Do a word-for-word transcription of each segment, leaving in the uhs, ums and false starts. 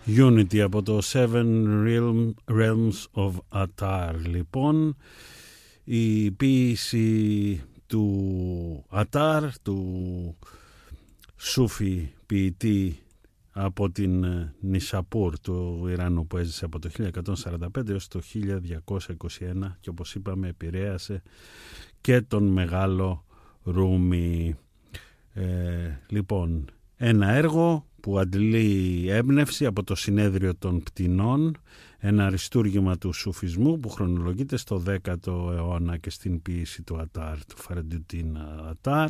Unity από το Seven Realms of Atar. Λοιπόν, η ποίηση του Atar, του Σούφι ποιητή από την Νισαπούρ του Ιράνου, που έζησε από το χίλια εκατόν σαράντα πέντε έως το χίλια διακόσια είκοσι ένα και, όπως είπαμε, επηρέασε και τον μεγάλο Ρούμι. Ε, λοιπόν, ένα έργο που αντλεί έμπνευση από το Συνέδριο των Πτηνών, ένα αριστούργημα του σουφισμού που χρονολογείται στο δέκατο αιώνα και στην ποίηση του Ατάρ, του Φαρεντουτίν Ατάρ.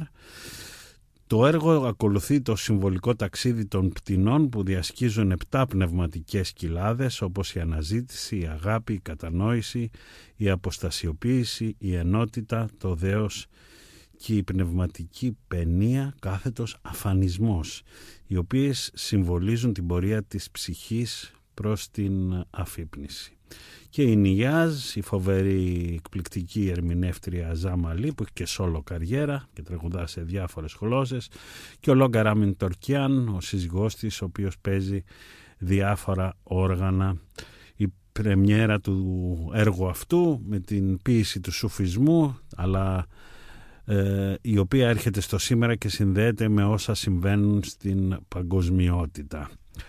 Το έργο ακολουθεί το συμβολικό ταξίδι των πτηνών που διασκίζουν επτά πνευματικές κοιλάδες, όπως η αναζήτηση, η αγάπη, η κατανόηση, η αποστασιοποίηση, η ενότητα, το δέος και η πνευματική παινία κάθετος αφανισμός, οι οποίες συμβολίζουν την πορεία της ψυχής προς την αφύπνιση. Και η Νιγιάζ, η φοβερή εκπληκτική ερμηνεύτρια Ζαμαλή, που έχει και σόλο καριέρα και τραγουδά σε διάφορες γλώσσες, και ο Λόγκα Ράμιν Τορκιάν, ο σύζυγός της, ο οποίος παίζει διάφορα όργανα. Η πρεμιέρα του έργου αυτού με την ποίηση του σουφισμού, αλλά ε, η οποία έρχεται στο σήμερα και συνδέεται με όσα συμβαίνουν στην παγκοσμιότητα.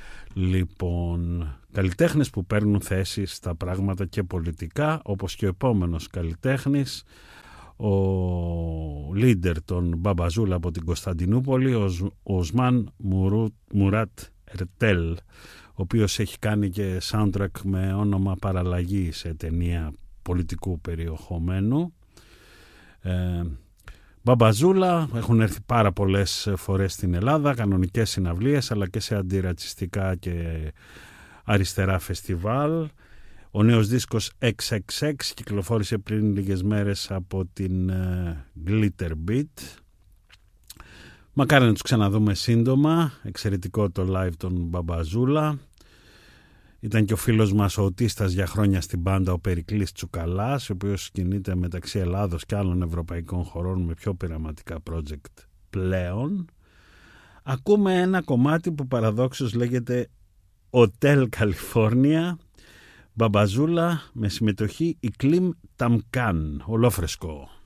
Λοιπόν, καλλιτέχνες που παίρνουν θέση στα πράγματα και πολιτικά, όπως και ο επόμενος καλλιτέχνης, ο leader των Μπαμπαζούλα από την Κωνσταντινούπολη, ο Οσμάν Μουράτ Ερτέλ, ο οποίος έχει κάνει και soundtrack με όνομα Παραλλαγή σε ταινία πολιτικού περιεχομένου. Ε, Μπαμπαζούλα έχουν έρθει πάρα πολλές φορές στην Ελλάδα, κανονικές συναυλίες αλλά και σε αντιρατσιστικά και αριστερά φεστιβάλ. Ο νέος δίσκος εξ εξ εξ κυκλοφόρησε πριν λίγες μέρες από την Glitter Beat. Μακάρι να τους ξαναδούμε σύντομα. Εξαιρετικό το live των Μπαμπαζούλα. Ήταν και ο φίλος μας ο οτίστας για χρόνια στην μπάντα, ο Περικλής Τσουκαλάς, ο οποίος κινείται μεταξύ Ελλάδος και άλλων ευρωπαϊκών χωρών με πιο πειραματικά project πλέον. Ακούμε ένα κομμάτι που παραδόξως λέγεται Hotel California, Μπαμπαζούλα, με συμμετοχή η Κλίμ Ταμκάν, ολόφρεσκο.